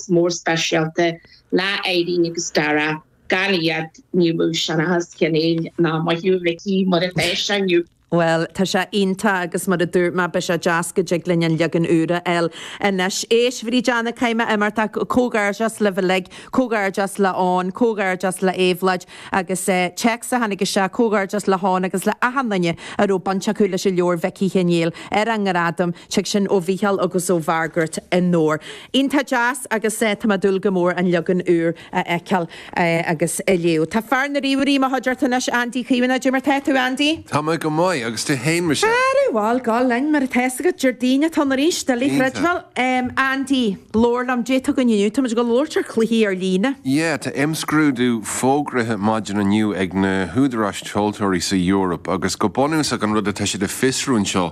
agus mór speisialta lá éirí agus dara galiad níú sena has cinné ná mai hiú leí mar a féisiú. Well, tá sé ínta agus mar a dúr má be sé jaasca jeglinne legan úra el inis éis bhí deanna caiime imarta cógarjas le bheleg, cógarjas le an, cógarjas le éhlaid agus checks a hannig se cógarjas le hán agus le ahandanne a ró banseúla se leor veci chénéal an radam te sin ó bhíhall agus ó bhargurt in nóir. Ínta jazz agus tá dul gomór an legan úr a eceal agus i léú. Tá fear na ríí a haidirtanis Andy Cíhanna Jimar teú Andy? Tá go mai agus tú héin mar se. Bháil gá lein mar a teisagad Jordíine tá ríéis de líreidhil Andy Lord am dé go nniu tá go Lordtar chluí ar lína. Tá imscrúdú fógrathe maidin aniu ag na húdarás teoltóirí sa Europa agus go bonús ag an rud a teisi de fisrún seo.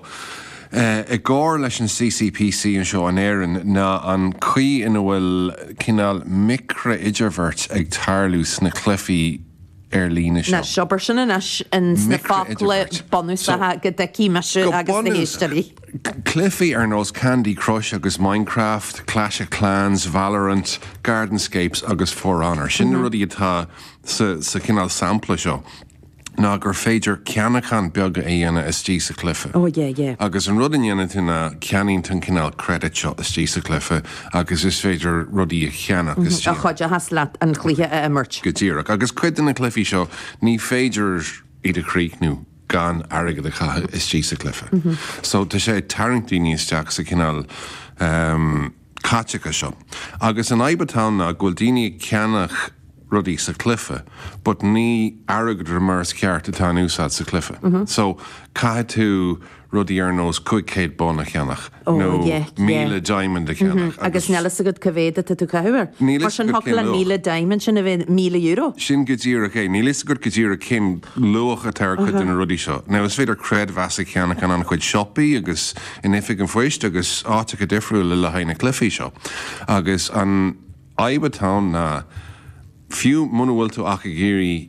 I gár leis an CCPC an seo an éan ná an chuí ina bhfuil cinál micra idirvert ag tarlús na clufií lína seo. Na siobar sin in sna fácla bonús a go de cíimeise agus na héisteí. Cliffy ar nós Candy Crush agus Minecraft, Clash of Clans, Valorant, Gardenscapes agus For Honor. Sin rudí atá sa cinál sampla seo. Ná gur féidir ceannachan beaga é dhéana is tí sa clifa. Agus an rud in dhéana tuna ceanníntan cinál credit seo is tí sa clifa agus is féidir rudí a cheannach is tí. A chuide has leat an chlíthe a immert. Gotíireach. Agus cuid in na clifi seo ní féidir iad a críicnú gan airgad a chathe is tí sa clifa. So tá sé tarintí níos teach sa cinál cáteacha seo. Agus an aibatán ná ghfuil daoine ceannach rudí sa clifa, but ní airgad mars ceart atá úsad sa clifa. So caiith tú rudí ar nós 500 bon a cheannach. nó 1,000 diamond a cheannach. Agus nelas a go covéad a tú cahuir. Mar sin hocail an 1,000 diamond sin a bheith €1,000. Sin go dtír ché, ní lis go dtír cin luach a tar chud in rudí seo. Now is féidir cred bheas a cheannach an chuid shoppaí agus inifig an foiist agus áta go difriúil le haine clifií seo. Agus an aibatán ná fiú muna bhfuil tú ach a géirí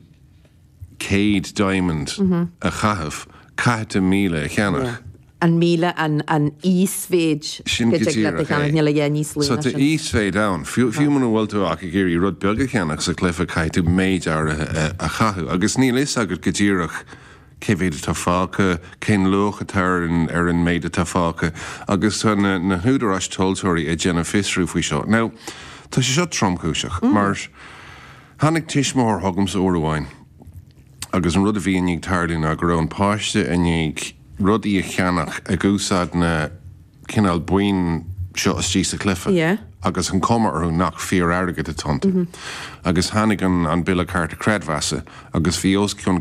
100 diamond a chathamh, 100,000 a cheannach. An 1,000 an ísvéid sin go dtír So tá ísvéid ann. Fiú muna bhfuil tú ach a géirí rud beag a cheannach sa clifa caiith tú méid ar a chathu. Agus ní lis agad go dtíireach céhéad tá fáca, cén luach atar ar an méid tá fáca, agus tá na húdarás teoltóirí a déanana fisrú faoi seo. Now, tá sé seo tromcúiseach, mar Hannig tiismór thugam sa uairháin, agus an rud a bhí ag tarlín a gur an páiste ag rudí a cheannach a gúsad na cinál buin seo is tí sa clifa. Agus an comar arú nach fíor airgad a tonta. Agus hannig an bil a carta credhheasa, agus bhí os chun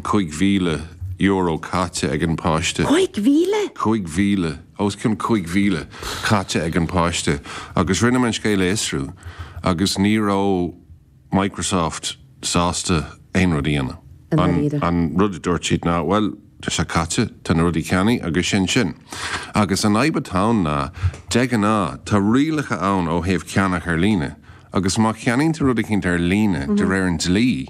€5,000 caite ag an páiste. 5,000? 5,000. Os chun 5,000 caite ag an páiste. Agus rinne man scéile isrú, agus níró Microsoft sásta ein rudíana. An rudi dúirt siad ná, well, tá sé caite tan rudí ceannaí agus sin. Agus an aibatán ná, degan ná, tá rialacha ann ó héobh ceannach ar lína. Agus má ceannínta rudí cinnt ar lína de réir an dlí,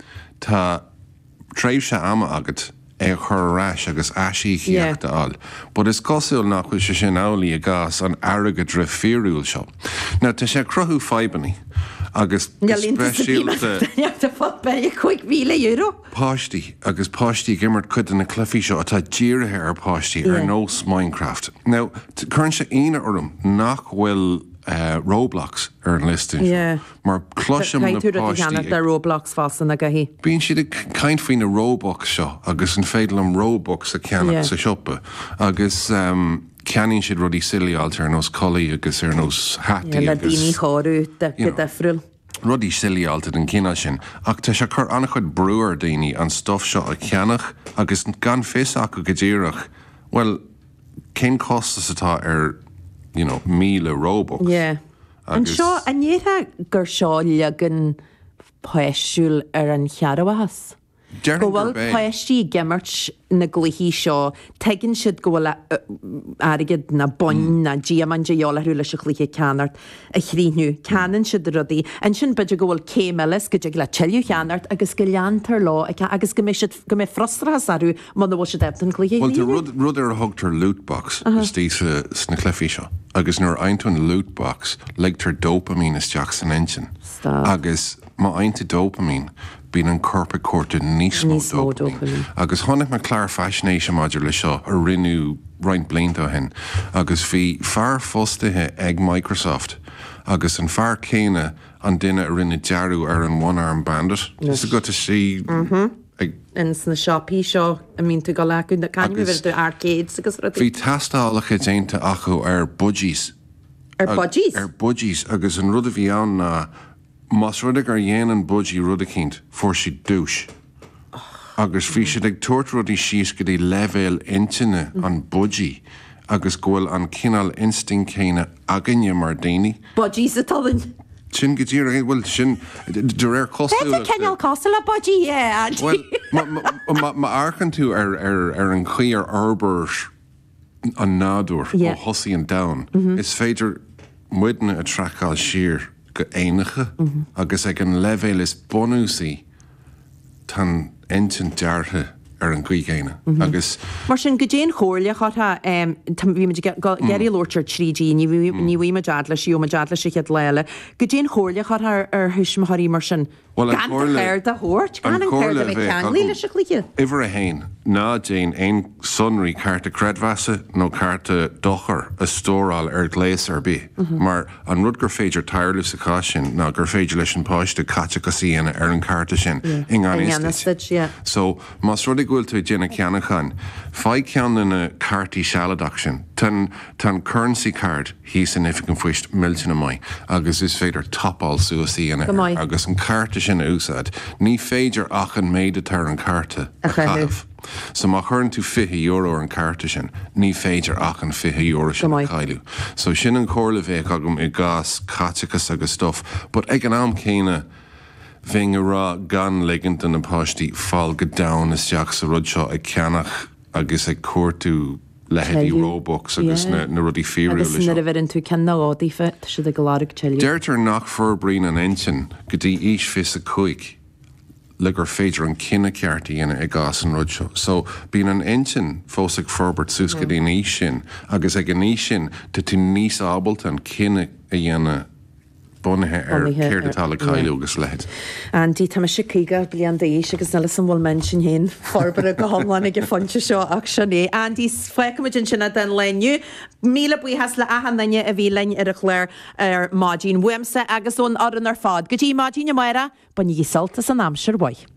tá tréimh se ama agat é churráis agus eisí chéachta áil. But is cosúil nach chuil sé sin álaí a gas an airgad dre fíorúil seo. Ná tá sé crothú feibanní. Agus speisialta €5,000 páistí agus páistí gimmart chud in na clufií seo atá díirithe ar páistí ar nós Minecraft. Now, chuann sé aine orm nach bhfuil Roblox ar an listing. Mar cloisiam na páistí Roblox fásan a gahí. Bíonn siad caint faoin na Roblox seo agus an féidir am Roblox a ceannach sa siopa. Agus ceannín siad rudí siliáilte ar nós colaí agus ar nós hataí agus. Le daoine choirú de defriúil. Rudí siliáilte an cinál sin, ach tá sé chur annach chud breúir daoine an stof seo a ceannach agus gan fis acu go ddíireach, well, cén costas atá ar 1,000 Robux. An seo anéthe gur seo legan páisiúil ar an chearabhas. Gohfuil poisttí gimmert na gluhí seo, teginn siad gohfuil airgid na boin na diamant deolalarú leis a chluiche ceanart a chríniu. Canan siad rudaí, an sin beidir gohfuil cémelas go le teiliú cheanart agus go leantar lá agus go mé frostras arú man bhil se debtan chluiche. Well, rud ar a thugtar lootbox is tí sna clufií seo. Agus nuair aintún lootbox leigtar dopamine isteach san engine. Agus má ainte dopamine bín an corpa cuarta níos mó dopamine. Agus tháinig me clear fascination maidir le seo ar rinú roint blianta hen. Agus bhí fear fostathe ag Microsoft agus an fear céine an duine a rinne dearú ar an one-arm bandit. Is a go to see... In sna shopí seo a mínta go leún na caiimh bhir arcades agus bhí tastálacha déanta acu ar budgies. Ar budgies? Ar budgies agus an rud a bhí an ná mas rudig ar dhéanaan budgie rud a cínt for si dúis. Agus bhí siad ag tuairt rudí síos go dtí levéil intine an budgie agus ghfuil an cinál instinct céine aganne mar daoine. Budgies a talinn. Sin go dtír bhfuil sin de réir cosúla. Ceanal cosúla budgie, Well, má arcan tú ar an chuir arbor an nádúr ó thosaí an dam. Is féidir muidna a traáil siar go éanacha agus ag an levéil is bonúsaí tan intin deartha ar an cuicéine. Agus... Mar sin go déon chóirle chutha bhí geirí lóirtear 3G ní bhí ma deadla siú ma deadla si chead leile. Go déon chóirle chutha ar thuismathaí mar sin. Gan chéir de thuirt, gan chéir de bheith cean líle se chluiche. Iver a hain, ná déon ein sunraí carta credhheasa nó carta dochar a stóráil ar gléas ar bí. Mar an rud gur féidir tireless a cá sin ná gur féidir leis an páiste caite go síana ar an carta sin in an So, más rudig bhfuil tú déna ceannachan, fáid ceanna na cartaí sealadach sin, tan currency card hí significant fuist milliúna mai, agus is féidir topáil suasíana agus an carta sin úsad, ní féidir ach an méide tar an carta a chaibh. So má chuann tú €50 an carta sin, ní féidir ach an €50 sin a chailú. So sin an cóirla bheith agam I gas, catechas agus stuff, but ag an am céine bhíng rá gan ligint an apáistí fáil go dam isteach sa rud seo ag ceannach agus ag cuairtú leheadí Robux agus na rudí fíorú lei seo. Agus na bhíonn tú ceanna ádaífa siad ag go láirg teilú. Deirtar nach forbrín an engine go dtí os fis a cuig le gur féidir an cinenne ceartaí ina ag gas an rud seo. So bín an engine fós ag forbert sús go dtí níos sin agus ag an níos sin de tú níos ábalta an cinenne a dhéanana bunathe ar céir atá caiile agus leid. Antí tá se chuige blian éis agus na san bhfuil men sin hén forbar a go hámhain ag fonte seo ach sinné. Antí foiicimiid sinna den leniu, míle buchas le ahananne a bhí lein ar a chléir ar mádín Wemsa agus ón aran ar fád. Go dtí mádín maira, ba ní salta san amsir bhaid.